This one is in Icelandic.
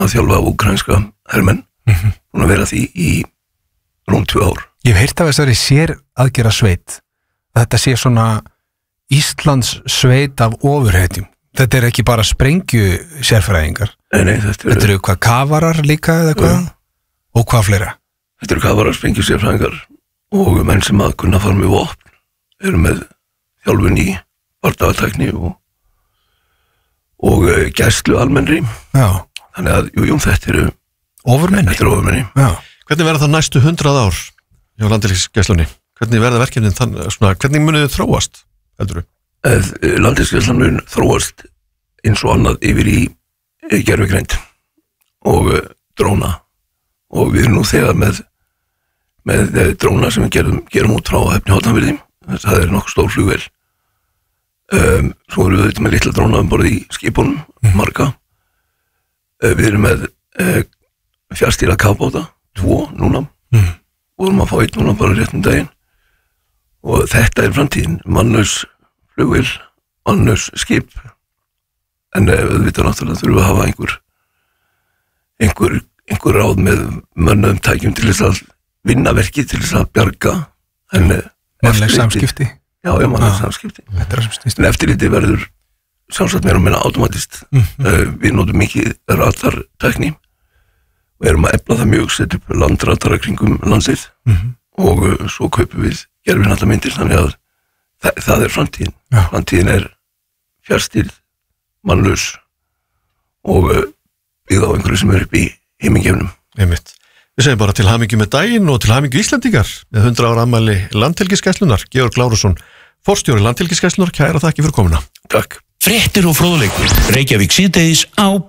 að þjálfa úkraínska hermenn, búin að vera því í rúm 2 ár. Ég hef heyrt af þessari sér aðgera sveit, að þetta sé svona Íslands sveit af ofurhetjum. Þetta ekki bara sprengju sérfræðingar. Nei, þetta eru hvað kafarar líka eða hvað? Og hvað fleira? Þetta eru kafarar, sprengju sérfræðingar og menn sem að kunna fara með vopn, eru með þjálfun í bardagatækni og gæslu almennri. Já. Þannig að, jú, þetta eru ofurmenni. Þetta eru ofurmenni. Já. Hvernig verða það næstu 100 ár hjá Landhelgisgæslunni? Hvernig verða verkefnin hvernig munið þið þróast, heldur þú? Landhelgisgæslan mun þróast eins og annað yfir í gervigreind og dróna og við erum nú þegar með dróna sem við gerum út frá Höfni Hornafirði. Það nokkuð stór flugvél. Svo erum við auðvitað með litla dróna borð í skipunum, marga. Við erum með fjarstýrða kafbáta, 2 núna. Og erum að fá 1 núna bara rétt daginn. Og þetta framtíðin, mannlaus flugvél, mannlaus skip. En auðvitað náttúrulega þurfum við að hafa einhver ráð með mönnum tækjum til þess að vinna verkið, til þess að bjarga. Mannleg samskipti. Já, mannleg samskipti. En eftirliti verður sjálfsagt meira og meira automatist. Við notum mikið radartækni og erum að efla það mjög, setja upp landradara kringum landið og svo kaupum við gervihnattamyndir, þannig að það framtíðin. Framtíðin fjarstýrð, mannlaus og byggð á einhverju sem upp í himingeimnum. Einmitt. Við segjum bara til hamingju með daginn og til hamingju Íslendingar með 100 ára afmæli Landhelgisgæslunnar. Georg Lárusson, forstjóri Landhelgisgæslunnar, kæra þakki fyrir komuna. Takk. Fréttir og fróðleikur. Reykjavík síðdegis á